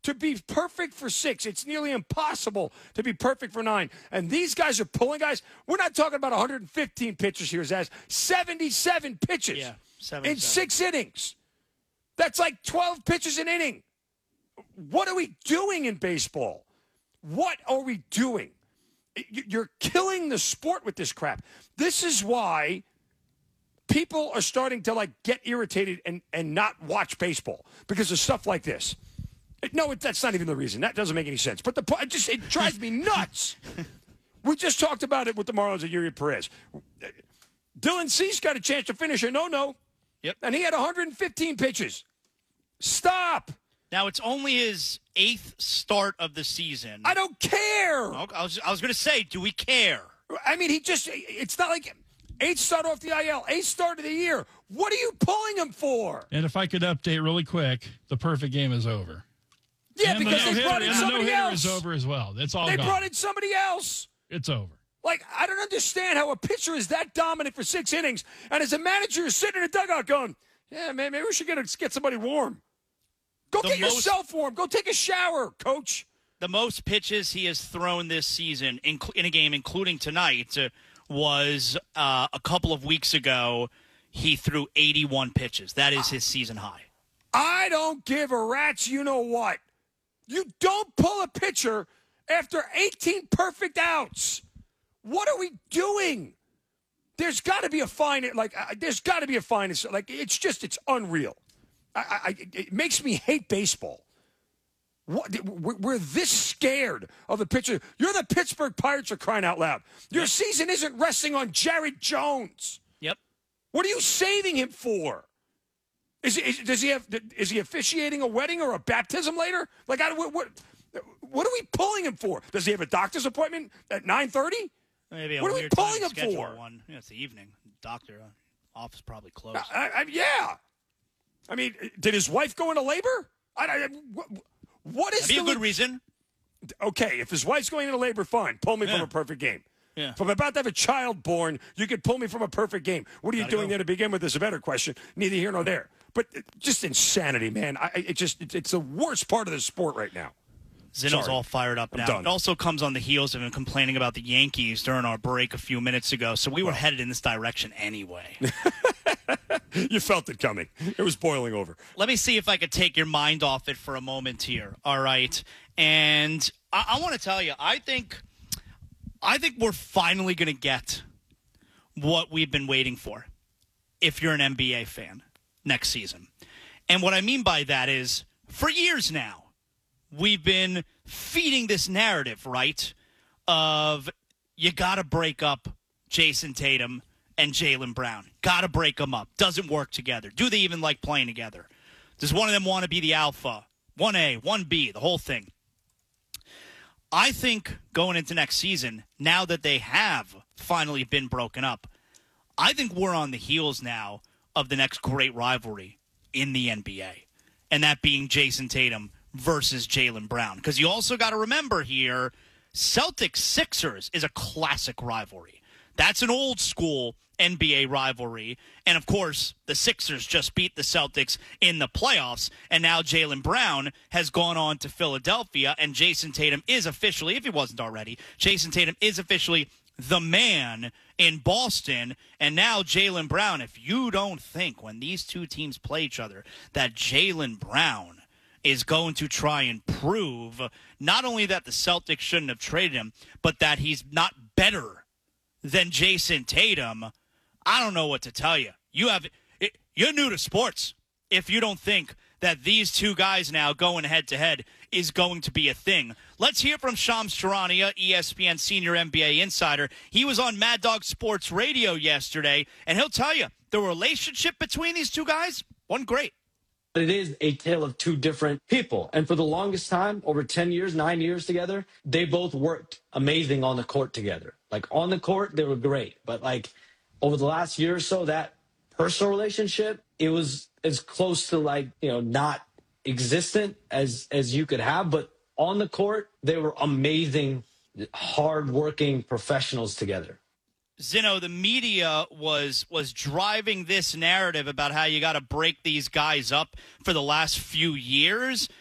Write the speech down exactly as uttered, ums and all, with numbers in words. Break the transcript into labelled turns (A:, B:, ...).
A: to be perfect for six. It's nearly impossible to be perfect for nine. And these guys are pulling guys. We're not talking about one hundred fifteen pitches here, Zaz. seventy-seven pitches
B: yeah,
A: in six innings. That's like twelve pitches an inning. What are we doing in baseball? What are we doing? You're killing the sport with this crap. This is why people are starting to like get irritated and, and not watch baseball because of stuff like this. No, it, that's not even the reason. That doesn't make any sense. But the it just it drives me nuts. We just talked about it with the Marlins and Yuri Perez. Dylan Cease got a chance to finish a no-no.
B: Yep.
A: And he had one hundred fifteen pitches. Stop.
B: Now, it's only his eighth start of the season.
A: I don't care.
B: Okay, I was, I was going to say, do we care?
A: I mean, he just, it's not like eighth start off the I L, eighth start of the year. What are you pulling him for?
C: And if I could update really quick, the perfect game is over.
A: Yeah,
C: and
A: because
C: the
A: they brought in
C: and
A: somebody
C: the no-hitter
A: else.
C: is over as well. It's all
A: They
C: gone.
A: brought in somebody else.
C: It's over.
A: Like, I don't understand how a pitcher is that dominant for six innings, and as a manager, you're sitting in a dugout going, yeah, man, maybe we should get, get somebody warm. Go
B: The
A: get
B: most,
A: yourself warm. Go take a shower, coach.
B: The most pitches he has thrown this season in, in a game, including tonight, uh, was uh, a couple of weeks ago. He threw eighty-one pitches. That is his season high.
A: I don't give a rat's you know what. You don't pull a pitcher after eighteen perfect outs. What are we doing? There's got to be a fine. Like, uh, there's got to be a fine. Like, it's just, it's unreal. I, I, it makes me hate baseball. What, we're this scared of the pitcher. You're the Pittsburgh Pirates for crying out loud. Your yep. season isn't resting on Jared Jones.
B: Yep.
A: What are you saving him for? Is, is does he have? Is he officiating a wedding or a baptism later? Like, I, what, what? What are we pulling him for? Does he have a doctor's appointment at nine thirty?
B: Maybe a
A: what are
B: weird
A: we pulling
B: time
A: him
B: to
A: for?
B: One. Yeah, it's the evening. Doctor uh, office probably closed.
A: I, I, yeah. I mean, did his wife go into labor? I, I, what, what is
B: That'd be
A: the,
B: a good reason.
A: Okay, if his wife's going into labor, fine. Pull me
B: yeah.
A: from a perfect game.
B: Yeah.
A: If I'm about to have a child born, you could pull me from a perfect game. What are you
B: Gotta
A: doing
B: go.
A: there to begin with is a better question. Neither here nor there. But just insanity, man. I, it just it, it's the worst part of the sport right now.
B: Zeno's
A: Sorry.
B: all fired up
A: I'm
B: now.
A: done.
B: It also comes on the heels of him complaining about the Yankees during our break a few minutes ago. So we were
A: well.
B: headed in this direction anyway.
A: You felt it coming. It was boiling over.
B: Let me see if I could take your mind off it for a moment here. All right. And I, I want to tell you, I think I think we're finally going to get what we've been waiting for if you're an N B A fan next season. And what I mean by that is for years now, we've been feeding this narrative, right, of you got to break up Jason Tatum and Jaylen Brown. Got to break them up. Doesn't work together. Do they even like playing together? Does one of them want to be the alpha? one A, one B, the whole thing. I think going into next season, now that they have finally been broken up, I think we're on the heels now of the next great rivalry in the N B A, and that being Jason Tatum versus Jaylen Brown. Because you also got to remember here, Celtics-Sixers is a classic rivalry. That's an old school N B A rivalry. And, of course, the Sixers just beat the Celtics in the playoffs. And now Jaylen Brown has gone on to Philadelphia. And Jason Tatum is officially, if he wasn't already, Jason Tatum is officially the man in Boston. And now Jaylen Brown, if you don't think when these two teams play each other that Jaylen Brown is going to try and prove not only that the Celtics shouldn't have traded him, but that he's not better than Jason Tatum, I don't know what to tell you. You have it, you're new to sports if you don't think that these two guys now going head-to-head is going to be a thing. Let's hear from Shams Charania, E S P N senior N B A insider. He was on Mad Dog Sports Radio yesterday, and he'll tell you the relationship between these two guys wasn't great.
D: It is a tale of two different people. And for the longest time, over ten years, nine years together, they both worked amazing on the court together. Like, on the court, they were great. But, like, over the last year or so, that personal relationship, it was as close to, like, you know, not existent as, as you could have. But on the court, they were amazing, hard-working professionals together.
B: Zeno, the media was was driving this narrative about how you got to break these guys up for the last few years,